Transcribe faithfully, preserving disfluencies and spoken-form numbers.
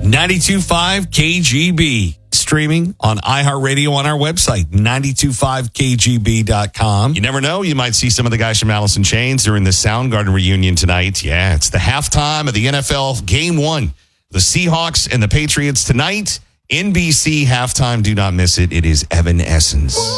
ninety-two point five K G B. Streaming on iHeartRadio on our website, nine two five K G B dot com. You never know. You might see some of the guys from Alice in Chains during the Soundgarden reunion tonight. Yeah, it's the halftime of the N F L Game one. The Seahawks and the Patriots tonight. N B C halftime. Do not miss it. It is Evanescence.